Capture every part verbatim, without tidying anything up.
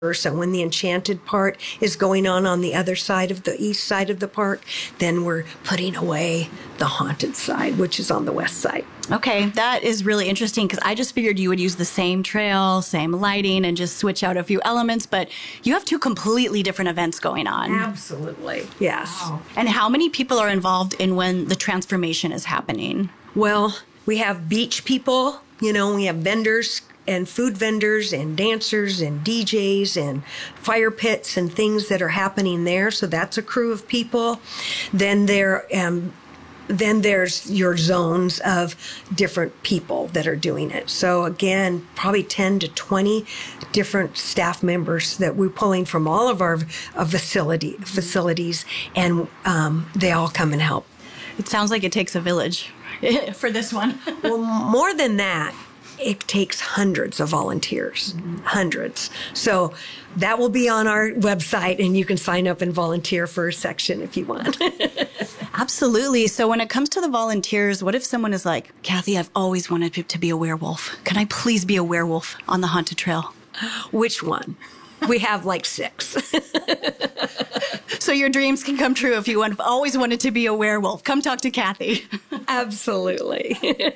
So when the enchanted part is going on on the other side of the east side of the park, then we're putting away the haunted side, which is on the west side. Okay, that is really interesting because I just figured you would use the same trail, same lighting, and just switch out a few elements, but you have two completely different events going on. Absolutely. Yes. Wow. And how many people are involved in when the transformation is happening? Well, we have beach people, you know, we have vendors and food vendors and dancers and D Js and fire pits and things that are happening there. So that's a crew of people. Then there, um, then there's your zones of different people that are doing it. So again, probably ten to twenty different staff members that we're pulling from all of our uh, facility facilities, and um, they all come and help. It sounds like it takes a village for this one. Well, more than that. It takes hundreds of volunteers, mm-hmm. hundreds. So that will be on our website, and you can sign up and volunteer for a section if you want. Absolutely. So when it comes to the volunteers, what if someone is like, Kathy, I've always wanted to be a werewolf. Can I please be a werewolf on the haunted trail? Which one? We have like six. So your dreams can come true if you have always wanted to be a werewolf. Come talk to Kathy. Absolutely.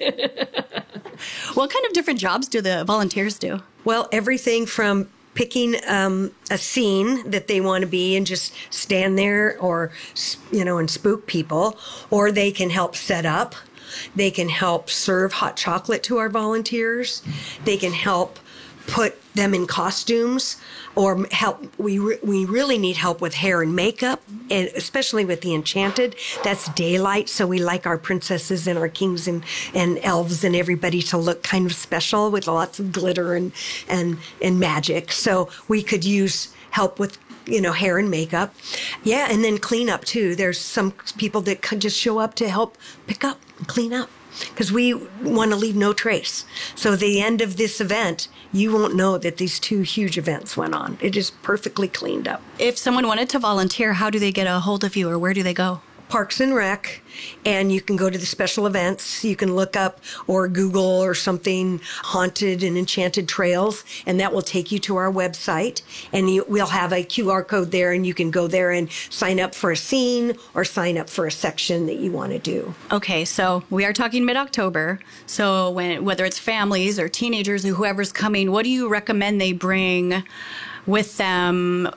What kind of different jobs do the volunteers do? Well, everything from picking um, a scene that they want to be and just stand there or, you know, and spook people, or they can help set up. They can help serve hot chocolate to our volunteers. They can help put them in costumes, or help. We re- we really need help with hair and makeup, and especially with the enchanted. That's daylight, so we like our princesses and our kings and, and elves and everybody to look kind of special with lots of glitter and and and magic. So we could use help with, you know, hair and makeup. Yeah, and then clean up too. There's some people that could just show up to help pick up and clean up, because we want to leave no trace. So at the end of this event, you won't know that these two huge events went on. It is perfectly cleaned up. If someone wanted to volunteer, how do they get a hold of you, or where do they go? Parks and Rec, and you can go to the special events. You can look up or Google or something, haunted and enchanted trails, and that will take you to our website. And you, we'll have a Q R code there, and you can go there and sign up for a scene or sign up for a section that you want to do. Okay, so we are talking mid-October. So when, whether it's families or teenagers or whoever's coming, what do you recommend they bring with them?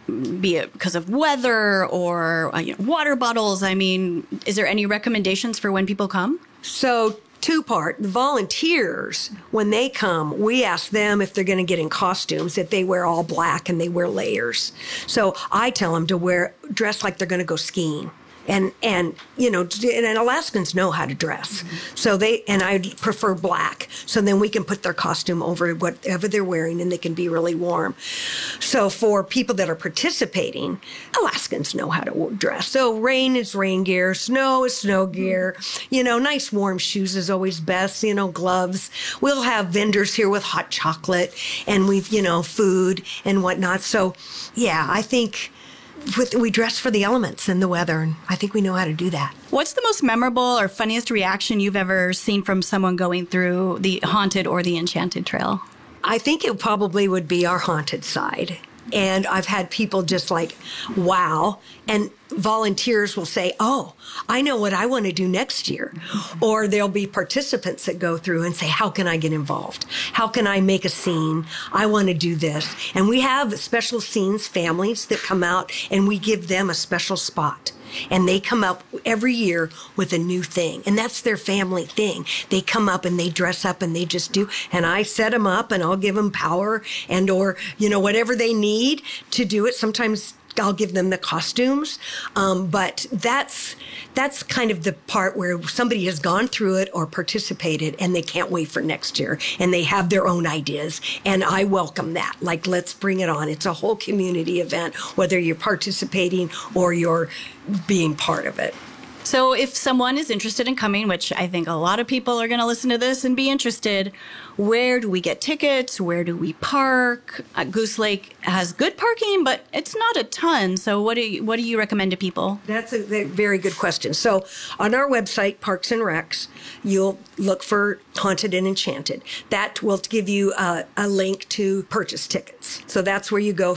Be it because of weather or uh, you know, water bottles. I mean, is there any recommendations for when people come? So two part, the volunteers, when they come, we ask them if they're going to get in costumes, if they wear all black and they wear layers. So I tell them to wear, dress like they're going to go skiing. And, and, you know, and Alaskans know how to dress. Mm-hmm. So they, and I prefer black. So then we can put their costume over whatever they're wearing, and they can be really warm. So for people that are participating, Alaskans know how to dress. So rain is rain gear, snow is snow gear. You know, nice warm shoes is always best, you know, gloves. We'll have vendors here with hot chocolate, and we've, you know, food and whatnot. So yeah, I think With, we dress for the elements and the weather, and I think we know how to do that. What's the most memorable or funniest reaction you've ever seen from someone going through the haunted or the enchanted trail? I think it probably would be our haunted side. And I've had people just like, wow. And volunteers will say, oh, I know what I want to do next year. Or there'll be participants that go through and say, how can I get involved? How can I make a scene? I want to do this. And we have special scenes, families that come out, and we give them a special spot. And they come up every year with a new thing. And that's their family thing. They come up and they dress up and they just do. And I set them up, and I'll give them power and or, you know, whatever they need to do it. Sometimes I'll give them the costumes. Um, but that's that's kind of the part where somebody has gone through it or participated, and they can't wait for next year, and they have their own ideas. And I welcome that. Like, let's bring it on. It's a whole community event, whether you're participating or you're being part of it. So if someone is interested in coming, which I think a lot of people are going to listen to this and be interested, where do we get tickets? Where do we park? Uh, Goose Lake has good parking, but it's not a ton. So what do you, what do you recommend to people? That's a ve- very good question. So on our website, Parks and Recs, you'll look for Haunted and Enchanted. That will give you a, a link to purchase tickets. So that's where you go